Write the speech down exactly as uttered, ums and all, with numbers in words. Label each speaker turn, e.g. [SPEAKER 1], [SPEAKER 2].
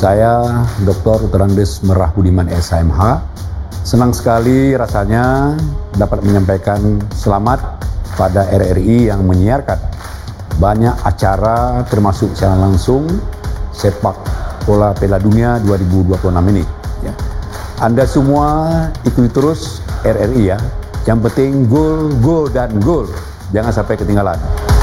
[SPEAKER 1] Saya doktor Terandes Merah Budiman S H M H. Senang sekali rasanya dapat menyampaikan selamat pada R R I yang menyiarkan banyak acara termasuk secara langsung sepak bola Piala Dunia dua ribu dua puluh enam ini. Ya. Anda semua ikuti terus R R I ya. Yang penting gol, gol dan gol. Jangan sampai ketinggalan.